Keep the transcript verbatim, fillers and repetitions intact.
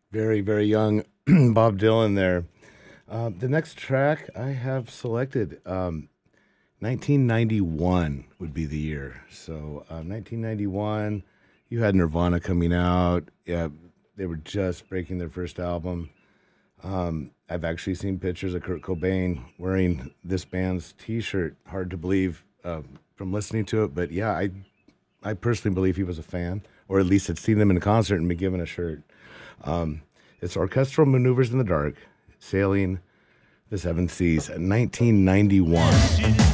Very, very young Bob Dylan there. Uh, the next track I have selected, um, nineteen ninety-one would be the year. So, uh, nineteen ninety-one, you had Nirvana coming out. Yeah, they were just breaking their first album. Um, I've actually seen pictures of Kurt Cobain wearing this band's T-shirt. Hard to believe uh, from listening to it, but yeah, I I personally believe he was a fan, or at least had seen them in concert and been given a shirt. Um, it's Orchestral Maneuvers in the Dark, Sailing the Seven Seas, nineteen ninety-one.